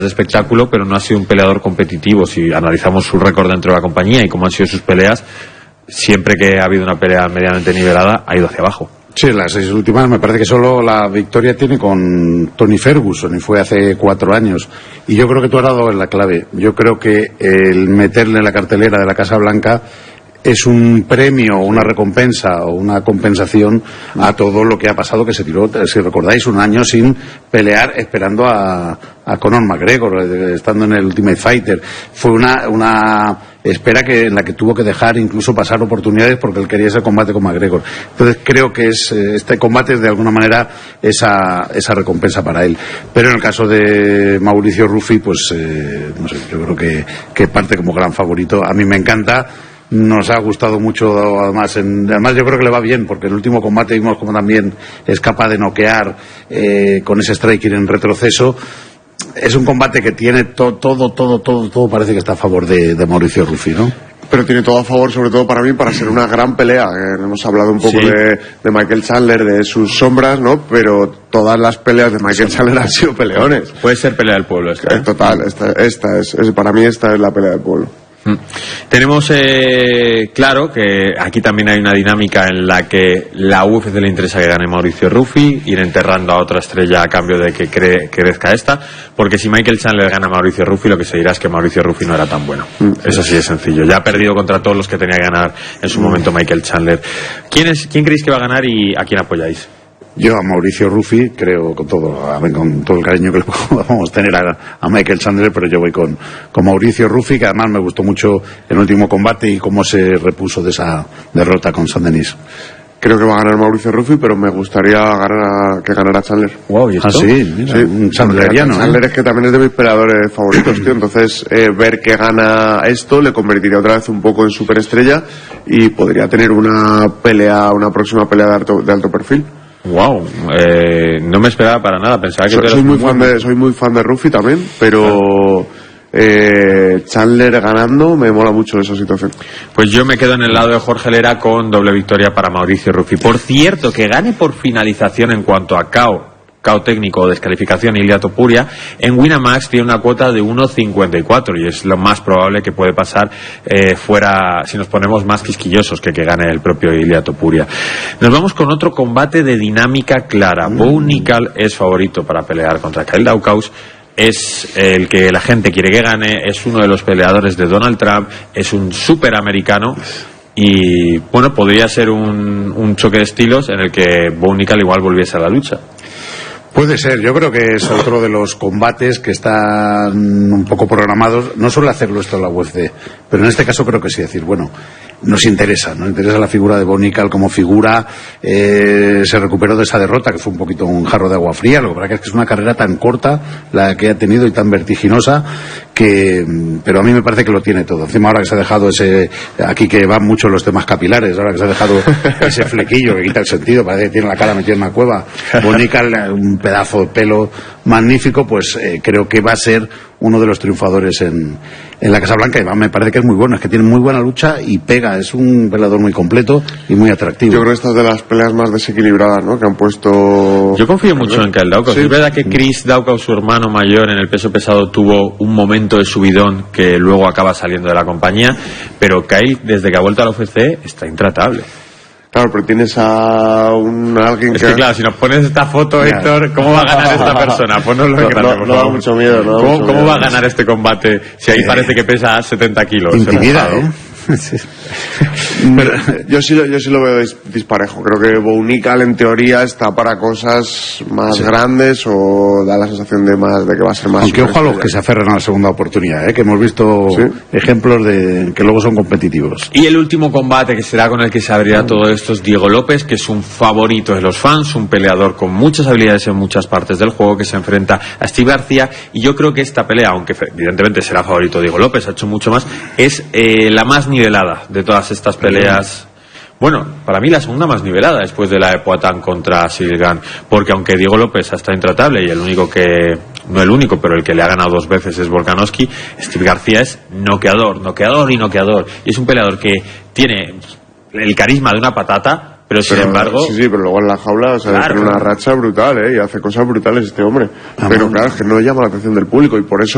de espectáculo, pero no ha sido un peleador competitivo. Si analizamos su récord dentro de la compañía y cómo han sido sus peleas, siempre que ha habido una pelea medianamente nivelada, ha ido hacia abajo. Sí, las 6 últimas me parece que solo la victoria tiene con Tony Ferguson, y fue hace 4 años. Y yo creo que tú has dado en la clave. Yo creo que el meterle en la cartelera de la Casa Blanca es un premio, una recompensa o una compensación a todo lo que ha pasado, que se tiró, si recordáis, un año sin pelear, esperando a Conor McGregor, estando en el Ultimate Fighter. Fue una espera en la que tuvo que dejar incluso pasar oportunidades porque él quería ese combate con McGregor. Entonces creo que este combate es de alguna manera esa recompensa para él. Pero en el caso de Mauricio Ruffi, pues no sé, yo creo que parte como gran favorito. A mí me encanta. Nos ha gustado mucho, además yo creo que le va bien, porque en el último combate vimos como también es capaz de noquear con ese striking en retroceso. Es un combate que tiene todo parece que está a favor de Mauricio Ruffi, ¿no? Pero tiene todo a favor, sobre todo para mí, para ser una gran pelea. Hemos hablado un poco de Michael Chandler, de sus sombras, ¿no? Pero todas las peleas de Michael Chandler han sido peleones. Puede ser pelea del pueblo esta, ¿eh? Total, para mí esta es la pelea del pueblo. Tenemos claro que aquí también hay una dinámica en la que la UFC le interesa que gane Mauricio Ruffi, ir enterrando a otra estrella a cambio de que crezca esta, porque si Michael Chandler gana a Mauricio Ruffi, lo que se dirá es que Mauricio Ruffi no era tan bueno. Eso sí es sencillo. Ya ha perdido contra todos los que tenía que ganar en su momento Michael Chandler. ¿Quién creéis que va a ganar y a quién apoyáis? Yo a Mauricio Ruffi, creo, con todo el cariño que le podamos tener a Michael Chandler, pero yo voy con Mauricio Ruffi, que además me gustó mucho el último combate y cómo se repuso de esa derrota con Saint-Denis. Creo que va a ganar Mauricio Ruffi, pero me gustaría que ganara Chandler. Wow, ¿y esto? Sí, mira, sí, un chandleriano. Chandler es que también es de mis peleadores favoritos, tío. Entonces, ver que gana esto le convertiría otra vez un poco en superestrella y podría tener una próxima pelea de alto perfil. Wow, no me esperaba para nada. Pensaba que soy muy fan de Ruffi también, pero Chandler ganando me mola mucho esa situación. Pues yo me quedo en el lado de Jorge Lera con doble victoria para Mauricio Ruffi. Por cierto, que gane por finalización en cuanto a KO técnico o descalificación Ilia Topuria, en Winamax tiene una cuota de 1.54 y es lo más probable que puede pasar fuera, si nos ponemos más quisquillosos, que gane el propio Ilia Topuria. Nos vamos con otro combate de dinámica clara. Bo Nickal es favorito para pelear contra Kyle Daukaus. Es el que la gente quiere que gane, es uno de los peleadores de Donald Trump, es un superamericano. Y bueno, podría ser un choque de estilos en el que Bo Nickal igual volviese a la lucha. Puede ser, yo creo que es otro de los combates que están un poco programados. No suele hacerlo esto en la UFC, pero en este caso creo que sí. Decir, bueno, nos interesa la figura de Bo Nickal como figura. Se recuperó de esa derrota, que fue un poquito un jarro de agua fría. Lo que pasa es que es una carrera tan corta la que ha tenido y tan vertiginosa, pero a mí me parece que lo tiene todo. Encima, ahora que se ha dejado aquí que van mucho los temas capilares, ahora que se ha dejado ese flequillo que quita el sentido, parece que tiene la cara metida en una cueva. Bo Nickal, un pedazo de pelo magnífico, pues creo que va a ser uno de los triunfadores en la Casa Blanca, y me parece que es muy bueno, es que tiene muy buena lucha y pega, es un peleador muy completo y muy atractivo. Yo creo que esta es de las peleas más desequilibradas, ¿no?, que han puesto. Yo confío mucho en Kyle Daukaus. Sí. Es verdad que Chris Daukaus, su hermano mayor en el peso pesado, tuvo un momento de subidón que luego acaba saliendo de la compañía, pero Kyle, desde que ha vuelto a la UFC, está intratable. Claro, pero tienes a alguien que... claro, si nos pones esta foto, Héctor, ¿cómo va a ganar esta persona? Ponnoslo en grande, por favor. No da mucho miedo, ¿no? ¿Cómo va a ganar este combate si ahí parece que pesa 70 kilos? Intimida, Pero yo sí lo veo disparejo. Creo que Bo Nickal en teoría está para cosas más grandes, o da la sensación de que va a ser más. Aunque ojo a los que se aferran a la segunda oportunidad, que hemos visto ejemplos de que luego son competitivos. Y el último combate, que será con el que se abrirá todo esto, es Diego López, que es un favorito de los fans, un peleador con muchas habilidades en muchas partes del juego, que se enfrenta a Steve García. Y yo creo que esta pelea, aunque evidentemente será favorito Diego López, ha hecho mucho más, es la más nivelada de todas estas peleas. Bueno, para mí la segunda más nivelada después de la de Poatan contra Silgan, porque aunque Diego López ha estado intratable y el único pero el que le ha ganado 2 veces es Volkanovski, Steve García es noqueador. Y es un peleador que tiene el carisma de una patata, pero sin embargo... Sí, pero luego en la jaula, tiene una racha brutal, y hace cosas brutales este hombre. Pero claro, es que no llama la atención del público, y por eso